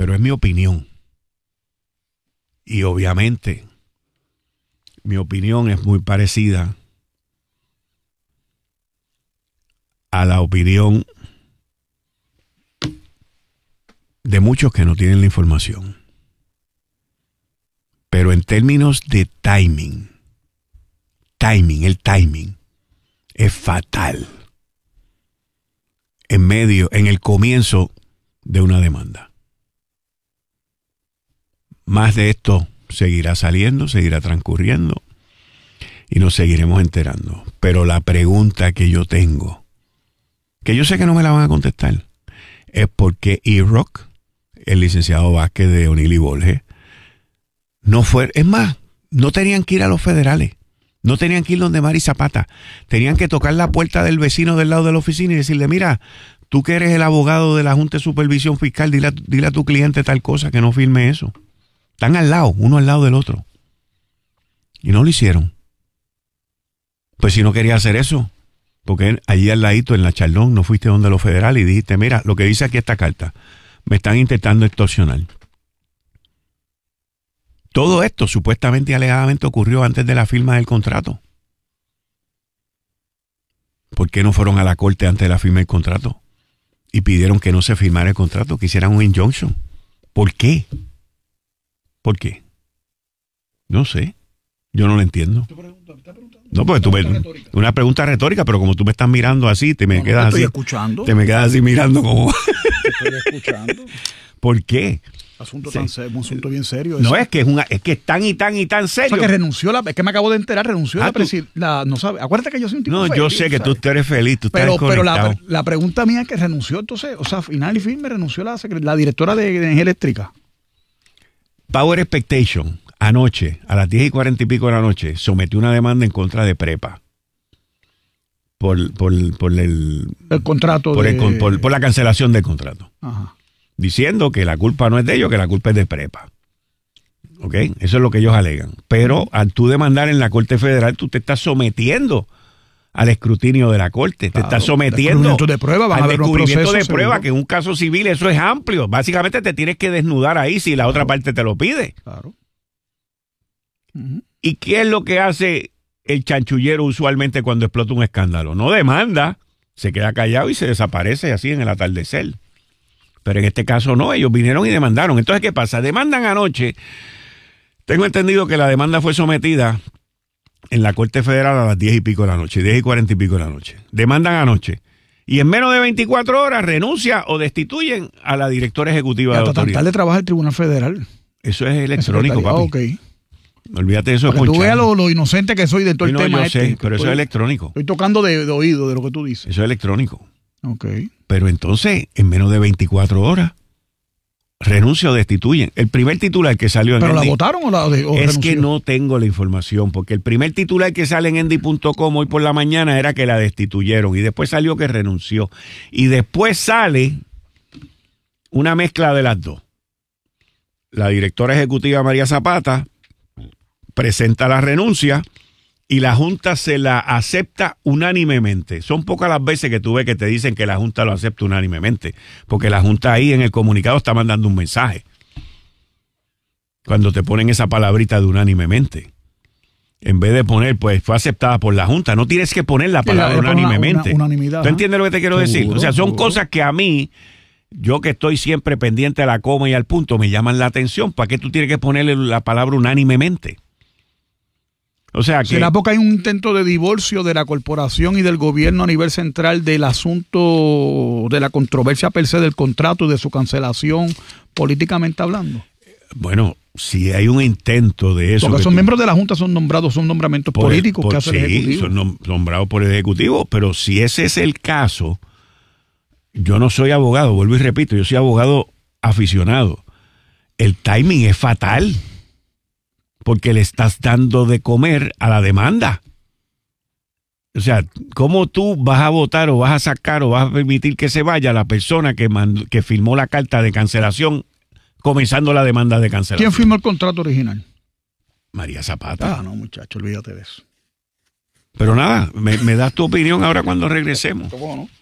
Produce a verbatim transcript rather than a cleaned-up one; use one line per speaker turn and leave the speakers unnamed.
pero es mi opinión. Y obviamente, mi opinión es muy parecida a la opinión de muchos que no tienen la información. Pero en términos de timing, timing, el timing es fatal en medio, en el comienzo de una demanda. Más de esto seguirá saliendo, seguirá transcurriendo y nos seguiremos enterando. Pero la pregunta que yo tengo, que yo sé que no me la van a contestar, es por qué E-Rock, el licenciado Vázquez de O'Neill y Borges, no fue, es más, no tenían que ir a los federales, no tenían que ir donde Mari Zapata, tenían que tocar la puerta del vecino del lado de la oficina y decirle, mira, tú que eres el abogado de la Junta de Supervisión Fiscal, dile a, dile a tu cliente tal cosa, que no firme eso. Están al lado, uno al lado del otro. Y no lo hicieron. Pues si no quería hacer eso, porque allí al ladito en la Chaldón no fuiste donde los federales y dijiste, mira, lo que dice aquí esta carta, me están intentando extorsionar. Todo esto supuestamente y alegadamente ocurrió antes de la firma del contrato. ¿Por qué no fueron a la corte antes de la firma del contrato? Y pidieron que no se firmara el contrato, que hicieran un injunction. ¿Por qué? ¿Por qué? No sé. Yo no lo entiendo. No, porque tú me, una pregunta retórica, pero como tú me estás mirando así, te me
no,
quedas
no, estoy
así.
escuchando.
Te me quedas así mirando como.
Estoy escuchando.
¿Por qué?
Asunto
Sí.
tan serio, un asunto bien serio.
No
eso.
es que es una, es que es tan y tan y tan serio.
O sea, que renunció la, es que me acabo de enterar, renunció
Ah,
la
tú-
presidenta, no sabe, acuérdate que yo soy un tipo
No,
feliz,
yo sé que
¿sabes?
tú eres feliz, tú estás
Pero, pero la,
desconectado.
la pregunta mía es que renunció entonces, o sea, final y firme renunció la, secre- la directora de energía eléctrica.
Power Expectation, anoche, a las diez y cuarenta y pico de la noche, sometió una demanda en contra de Prepa. Por, por, por el,
El contrato
por,
de...
el con- por, por la cancelación del contrato.
Ajá.
Diciendo que la culpa no es de ellos, que la culpa es de Prepa. ¿Ok? Eso es lo que ellos alegan. Pero al tú demandar en la Corte Federal, tú te estás sometiendo al escrutinio de la Corte.
Claro,
te estás sometiendo
descubrimiento de prueba, van a
al
haber unos
descubrimiento de
procesos,
prueba,
seguro.
que en un caso civil eso es amplio. Básicamente te tienes que desnudar ahí si la otra parte te lo pide.
Claro. Ujú.
¿Y qué es lo que hace el chanchullero usualmente cuando explota un escándalo? No demanda, se queda callado y se desaparece así en el atardecer. Pero en este caso no, ellos vinieron y demandaron. Entonces, ¿qué pasa? Demandan anoche. Tengo entendido que la demanda fue sometida en la Corte Federal a las diez y pico de la noche, diez y cuarenta y pico de la noche. Demandan anoche. Y en menos de veinticuatro horas renuncia o destituyen a la directora ejecutiva de la
Hasta tan
autoridad.
tarde trabaja el Tribunal Federal.
Eso es electrónico,
Ah,
papi.
ok.
Olvídate de eso.
Para
es
que tú veas
ponchado.
lo, lo inocente que soy de todo el
No,
tema
yo
este.
sé, pero eso
estoy,
es electrónico.
Estoy tocando de, de oído de lo que tú dices.
Eso es electrónico.
Ok.
Pero entonces, en menos de veinticuatro horas, renuncia o destituyen. El primer titular que salió en
¿Pero la
Endy-
votaron o la o
es
renunció?
que no tengo la información, porque el primer titular que sale en endy punto com hoy por la mañana era que la destituyeron y después salió que renunció. Y después sale una mezcla de las dos. La directora ejecutiva María Zapata presenta la renuncia y la Junta se la acepta unánimemente. Son pocas las veces que tú ves que te dicen que la Junta lo acepta unánimemente, porque la Junta ahí en el comunicado está mandando un mensaje. Cuando te ponen esa palabrita de unánimemente. En vez de poner, pues fue aceptada por la Junta. No tienes que poner la
Sí, la-
palabra
le ponen una-
unánimemente.
una- unanimidad,
¿Tú
ajá.
entiendes lo que te quiero
Seguro,
decir? O sea, son
seguro.
cosas que a mí, yo que estoy siempre pendiente a la coma y al punto, me llaman la atención. ¿Para qué tú tienes que ponerle la palabra unánimemente? O sea que...
¿Será porque hay un intento de divorcio de la corporación y del gobierno a nivel central del asunto de la controversia per se del contrato y de su cancelación políticamente hablando?
Bueno, si hay un intento de eso...
Porque
que
esos
tú-
miembros de la Junta son nombrados, son nombramientos
por el-
políticos
por-
que hace
sí,
el Ejecutivo.
son nom- nombrados por el Ejecutivo, pero si ese es el caso, yo no soy abogado, vuelvo y repito, yo soy abogado aficionado. El timing es fatal, porque le estás dando de comer a la demanda. O sea, ¿cómo tú vas a votar o vas a sacar o vas a permitir que se vaya la persona que, mandó, que firmó la carta de cancelación comenzando la demanda de cancelación?
¿Quién firmó el contrato original?
María Zapata.
Ah, no, muchacho, olvídate de eso.
Pero nada, me, me das tu opinión ahora cuando regresemos.
¿Cómo no?